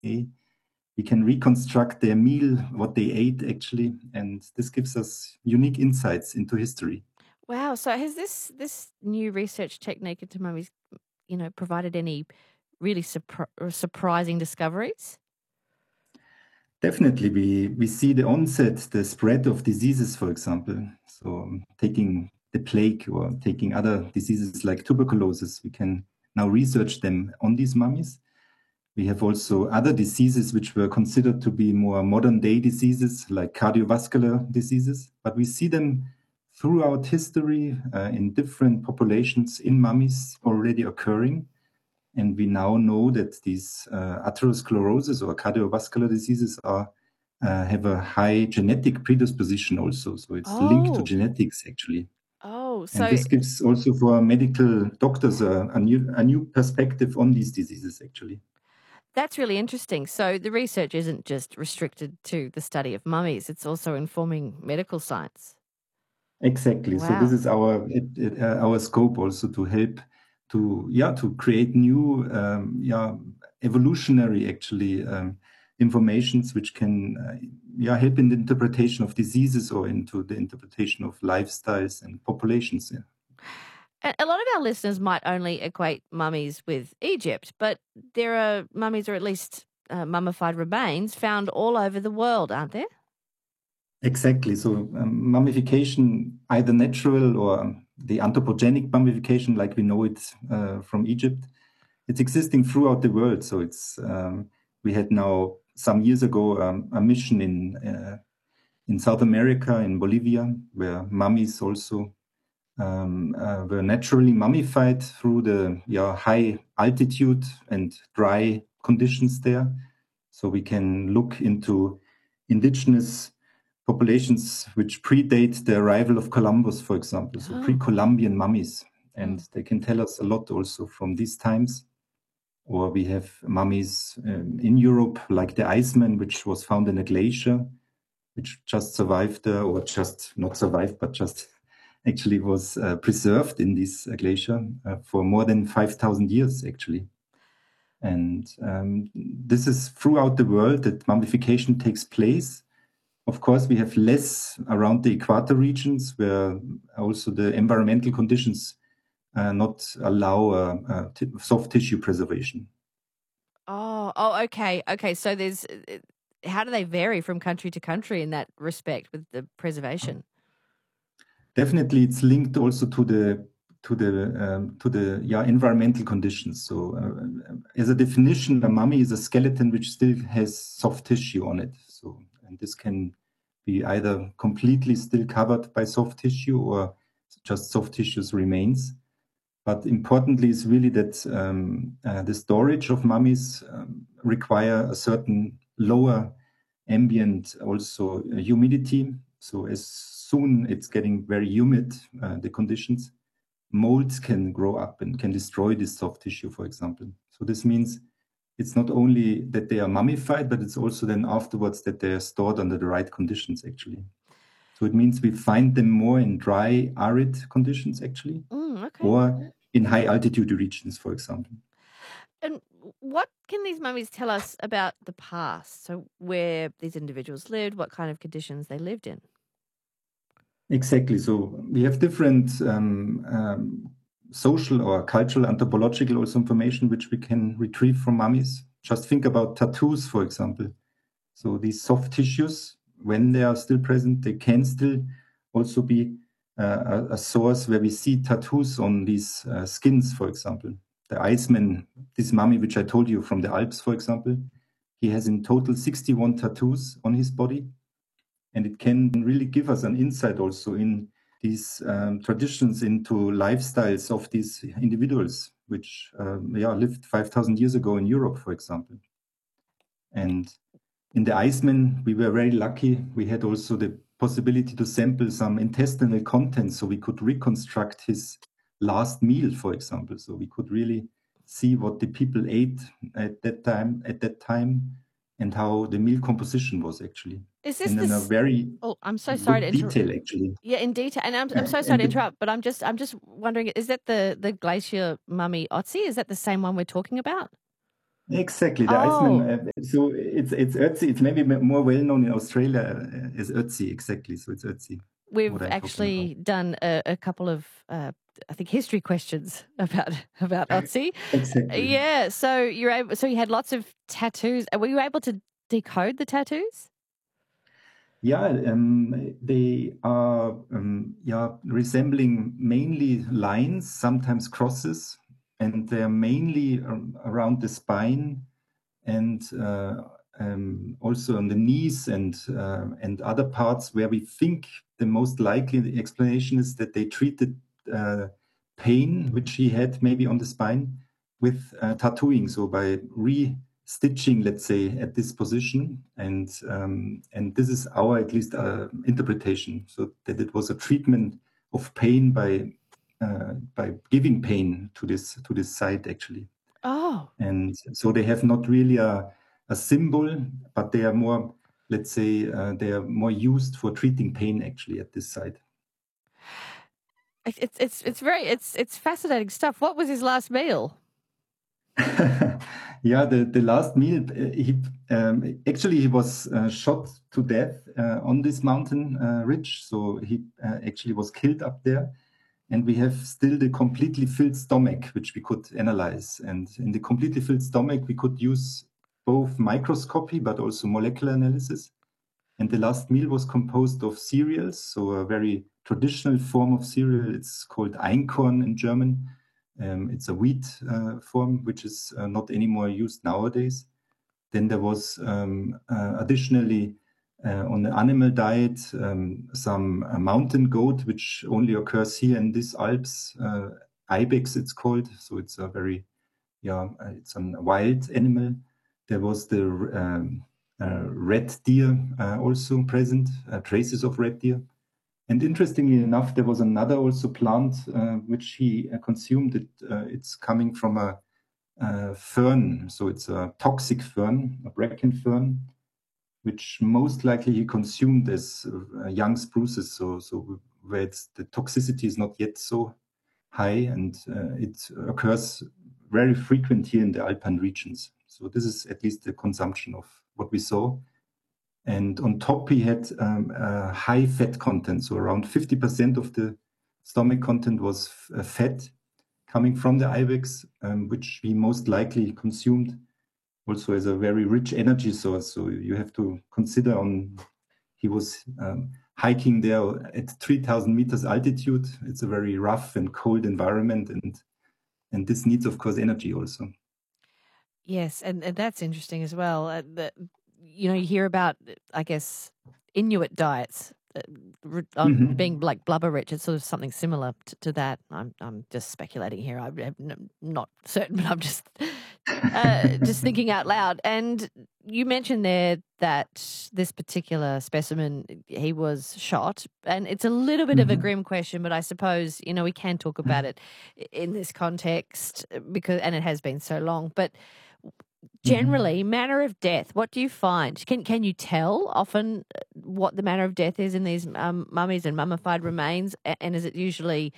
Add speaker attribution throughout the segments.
Speaker 1: We can reconstruct their meal, what they ate actually, and this gives us unique insights into history.
Speaker 2: Wow. So has this new research technique into mummies, provided any really surprising discoveries?
Speaker 1: Definitely, we see the onset, the spread of diseases, for example. So taking the plague or taking other diseases like tuberculosis, we can now research them on these mummies. We have also other diseases which were considered to be more modern day diseases like cardiovascular diseases, but we see them throughout history in different populations in mummies already occurring. And we now know that these atherosclerosis or cardiovascular diseases have a high genetic predisposition also. So it's linked to
Speaker 2: Oh,
Speaker 1: genetics actually. And
Speaker 2: so
Speaker 1: this gives also for medical doctors a new perspective on these diseases actually.
Speaker 2: that's really interesting. So the research isn't just restricted to the study of mummies, it's also informing medical science.
Speaker 1: Exactly. So this
Speaker 2: Wow.
Speaker 1: is our scope also to help to create new evolutionary actually informations which can help in the interpretation of diseases or into the interpretation of lifestyles and populations. Yeah.
Speaker 2: A lot of our listeners might only equate mummies with Egypt, but there are mummies, or at least mummified remains, found all over the world, aren't there?
Speaker 1: Exactly. So mummification, either natural or the anthropogenic mummification, like we know it from Egypt, it's existing throughout the world. So we had now some years ago a mission in South America, in Bolivia, where mummies also were naturally mummified through the high altitude and dry conditions there. So we can look into indigenous populations which predate the arrival of Columbus, for example, so
Speaker 2: Oh.
Speaker 1: pre-Columbian mummies. And
Speaker 2: Mm.
Speaker 1: they can tell us a lot also from these times. Or we have mummies in Europe, like the Iceman, which was found in a glacier, which just survived, or just not survived, but just actually was preserved in this glacier for more than 5,000 years, actually. And this is throughout the world that mummification takes place. Of course, we have less around the equator regions where also the environmental conditions not allow soft tissue preservation.
Speaker 2: Okay. Okay. So how do they vary from country to country in that respect with the preservation?
Speaker 1: Definitely, it's linked also to the environmental conditions. So, as a definition, a mummy is a skeleton which still has soft tissue on it. So, and this can be either completely still covered by soft tissue or just soft tissues remains. But importantly is really that the storage of mummies require a certain lower ambient also humidity. So as soon it's getting very humid, the conditions, molds can grow up and can destroy this soft tissue, for example. So this means it's not only that they are mummified, but it's also then afterwards that they are stored under the right conditions, actually. So it means we find them more in dry, arid conditions, actually,
Speaker 2: Okay.
Speaker 1: or in high altitude regions, for example.
Speaker 2: And what can these mummies tell us about the past? So where these individuals lived, what kind of conditions they lived in?
Speaker 1: Exactly. So we have different social or cultural anthropological also information which we can retrieve from mummies. Just think about tattoos, for example. So these soft tissues, when they are still present, they can still also be a source where we see tattoos on these skins, for example. The Iceman, this mummy which I told you from the Alps, for example, he has in total 61 tattoos on his body. And it can really give us an insight also in these traditions, into lifestyles of these individuals, which lived 5,000 years ago in Europe, for example. And in the Iceman, we were very lucky. We had also the possibility to sample some intestinal contents so we could reconstruct his last meal, for example. So we could really see what the people ate at that time, and how the meal composition was actually.
Speaker 2: Is this
Speaker 1: And in a
Speaker 2: this?
Speaker 1: very
Speaker 2: Oh, I'm so sorry to
Speaker 1: good
Speaker 2: interrupt.
Speaker 1: detail, actually.
Speaker 2: Yeah, in detail, and I'm so sorry
Speaker 1: And
Speaker 2: to interrupt, but I'm just wondering, is that the glacier mummy Otzi? Is that the same one we're talking about?
Speaker 1: Exactly, the Iceman.
Speaker 2: Oh,
Speaker 1: So it's Ötzi. It's maybe more well known in Australia as Ötzi. Exactly. So it's Ötzi. What
Speaker 2: we've
Speaker 1: I'm talking about.
Speaker 2: actually done a couple of, I think, history questions about Otzi.
Speaker 1: Exactly.
Speaker 2: Yeah, so you're able. So you had lots of tattoos. Were you able to decode the tattoos?
Speaker 1: Yeah, they are resembling mainly lines, sometimes crosses, and they're mainly around the spine and also on the knees and other parts where we think the most likely explanation is that they treated uh, pain which he had maybe on the spine with tattooing, so by re-stitching, let's say, at this position, and this is our at least interpretation, so that it was a treatment of pain by giving pain to this site actually.
Speaker 2: Oh,
Speaker 1: And so they have not really a symbol, but they are more, let's say, they are more used for treating pain actually at this site.
Speaker 2: it's fascinating stuff. What was his last meal?
Speaker 1: Yeah, the last meal, he actually he was shot to death on this mountain ridge, so he actually was killed up there. And we have still the completely filled stomach, which we could analyze. And in the completely filled stomach, we could use both microscopy but also molecular analysis. And the last meal was composed of cereals, so a very traditional form of cereal. It's called Einkorn in German. It's a wheat form, which is not anymore used nowadays. Then there was additionally on the animal diet some mountain goat, which only occurs here in these Alps. Ibex, it's called. So it's a very, it's a wild animal. There was the red deer also present, traces of red deer. And interestingly enough, there was another also plant which he consumed. It's coming from a fern, so it's a toxic fern, a bracken fern, which most likely he consumed as young spruces. So where the toxicity is not yet so high, and it occurs very frequent here in the Alpine regions. So this is at least the consumption of what we saw. And on top, he had a high fat content. So around 50% of the stomach content was fat coming from the ibex, which he most likely consumed also as a very rich energy source. So you have to consider he was hiking there at 3,000 meters altitude. It's a very rough and cold environment, and this needs, of course, energy also.
Speaker 2: Yes, and that's interesting as well. You hear about, I guess, Inuit diets on being like blubber rich. It's sort of something similar to that. I'm just speculating here. I'm not certain, but I'm just thinking out loud. And you mentioned there that this particular specimen, he was shot, and it's a little bit of a grim question, but I suppose we can talk about it in this context and it has been so long, but. Generally, manner of death. What do you find? Can you tell often what the manner of death is in these mummies and mummified remains? And is it usually,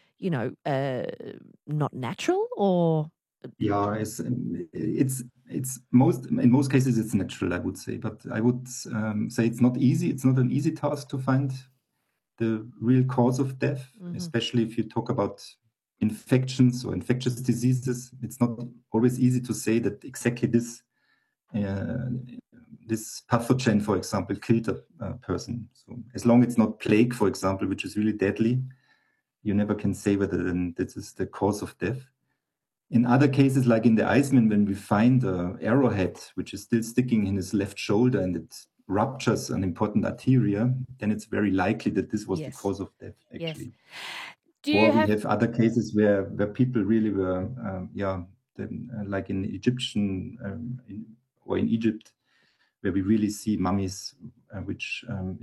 Speaker 2: not natural or?
Speaker 1: Yeah, it's in most cases it's natural, I would say, but I would say it's not easy. It's not an easy task to find the real cause of death, especially if you talk about infections or infectious diseases. It's not always easy to say that exactly this pathogen, for example, killed a person. So as long as it's not plague, for example, which is really deadly, you never can say whether then this is the cause of death. In other cases, like in the Iceman, when we find an arrowhead which is still sticking in his left shoulder and it ruptures an important arteria, then it's very likely that this was the cause of death, actually.
Speaker 2: Yes.
Speaker 1: We have other cases where people really were, like in Egyptian or in Egypt, where we really see mummies which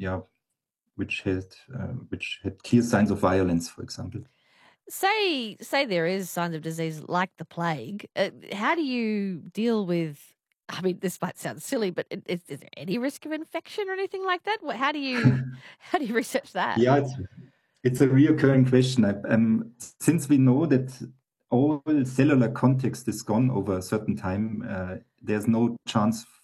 Speaker 1: had clear signs of violence, for example.
Speaker 2: Say there is signs of disease like the plague. How do you deal with? I mean, this might sound silly, but is there any risk of infection or anything like that? How do you research that?
Speaker 1: Yeah, it's a reoccurring question. Since we know that all cellular context is gone over a certain time, there's no chance